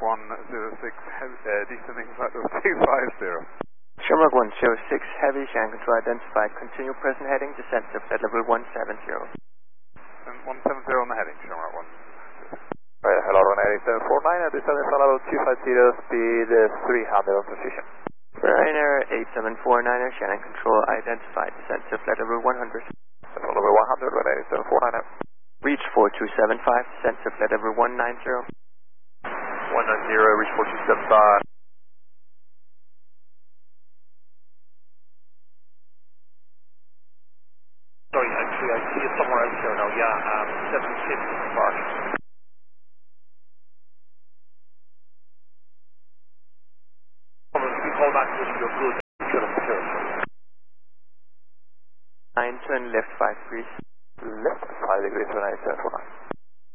descending flight level 250. Shamrock 106 Heavy, Shannon Control identified. Continue present heading, descent to flight level 170. And 170 on the heading, Shamrock 1. Right, hello, runway 8749, descending flight level 250, speed 300 on position. Ryanair 8749, Shannon Control identified. Descent to flight level 100. Flight level 100, runway 8749. Reach 4275, descent to flight level 190. 190, reach 4275. Sorry, actually, I see it somewhere else here now. Yeah, 750 Park. If you call back using your good, should have material. 9 turn left 5 degrees.